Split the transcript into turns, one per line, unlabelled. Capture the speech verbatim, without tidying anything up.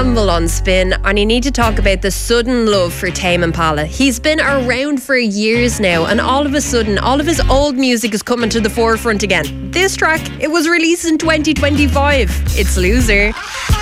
Campbell on Spin, and you need to talk about the sudden love for Tame Impala. He's been around for years now, and all of a sudden, all of his old music is coming to the forefront again. This track, it was released in twenty twenty-five. It's Loser.